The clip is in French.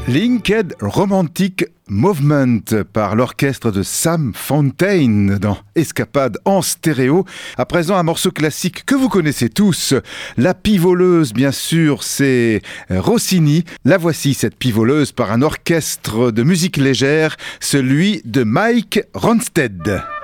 Linked Romantic Movement par l'orchestre de Sam Fontaine dans Escapade en stéréo. À présent, un morceau classique que vous connaissez tous. La pivoleuse, bien sûr, c'est Rossini. La voici, cette pivoleuse, par un orchestre de musique légère, celui de Mike Ronstadt.